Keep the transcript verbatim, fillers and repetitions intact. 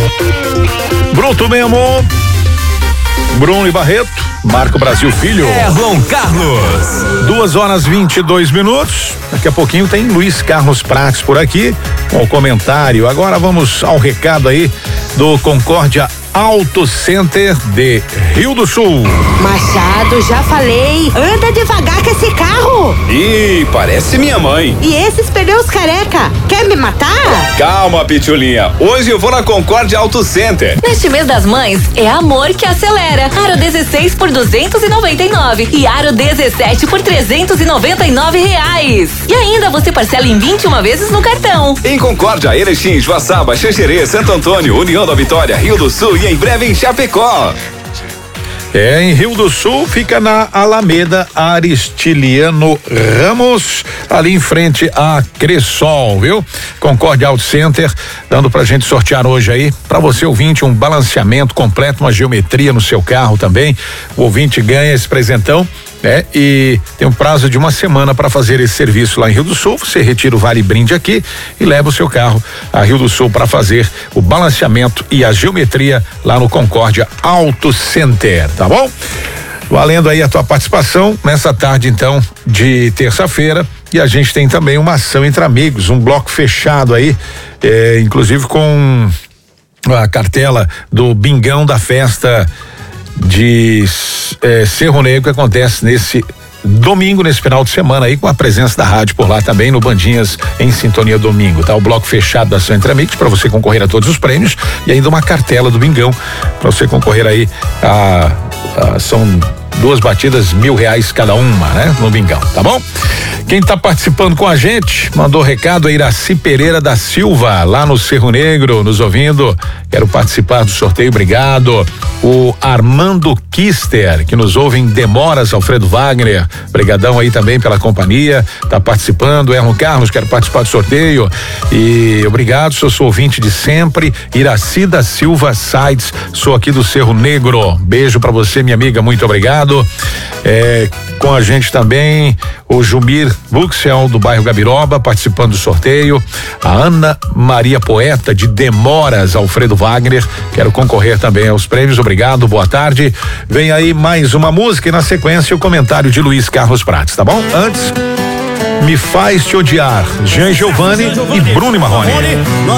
Bruto mesmo. Bruno e Barreto, Marco Brasil Filho. Erlon Carlos. Duas horas vinte e dois minutos. Daqui a pouquinho tem Luiz Carlos Prates por aqui com o comentário. Agora vamos ao recado aí do Concórdia Auto Center de Rio do Sul. Machado, já falei, anda devagar com esse carro. Ih, parece minha mãe. E esses pneus careca, quer me matar? Calma, Pitulinha, hoje eu vou na Concórdia Auto Center. Neste mês das mães, é amor que acelera. Aro dezesseis por duzentos e noventa e nove e Aro dezessete por trezentos e noventa e nove reais. E ainda você parcela em vinte e uma vezes no cartão. Em Concórdia, Erechim, Joaçaba, Xanxerê, Santo Antônio, União da Vitória, Rio do Sul e em breve em Chapecó. É, em Rio do Sul, fica na Alameda Aristiliano Ramos, ali em frente a Cressol, viu? Concórdia Auto Center, dando pra gente sortear hoje aí, pra você ouvinte, um balanceamento completo, uma geometria no seu carro também. O ouvinte ganha esse presentão, né? E tem um prazo de uma semana para fazer esse serviço lá em Rio do Sul. Você retira o vale brinde aqui e leva o seu carro a Rio do Sul para fazer o balanceamento e a geometria lá no Concórdia Auto Center, tá bom? Valendo aí a tua participação nessa tarde então de terça-feira, e a gente tem também uma ação entre amigos, um bloco fechado aí, é, inclusive com a cartela do Bingão da festa de é, Cerro Negro, que acontece nesse domingo, nesse final de semana aí, com a presença da rádio por lá também no Bandinhas em Sintonia Domingo, tá? O bloco fechado da Ação Entre Amigos para você concorrer a todos os prêmios e ainda uma cartela do Bingão para você concorrer aí a, a são duas batidas, mil reais cada uma, né? No Bingão, tá bom? Quem tá participando com a gente, mandou recado a Iraci Pereira da Silva, lá no Cerro Negro, nos ouvindo. Quero participar do sorteio, obrigado. O Armando Kister, que nos ouve em Demoras, Alfredo Wagner, brigadão aí também pela companhia, tá participando. Erlon Carlos, quero participar do sorteio e obrigado, sou, sou ouvinte de sempre. Iraci da Silva Sides, sou aqui do Cerro Negro, beijo pra você, minha amiga, muito obrigado. É, com a gente também o Jumir Buxel do bairro Gabiroba, participando do sorteio. A Ana Maria Poeta de Demoras, Alfredo Wagner, quero concorrer também aos prêmios, obrigado, boa tarde. Vem aí mais uma música e na sequência o comentário de Luiz Carlos Prates, tá bom? Antes, Me Faz Te Odiar, Jean Giovanni e Bruno Marrone.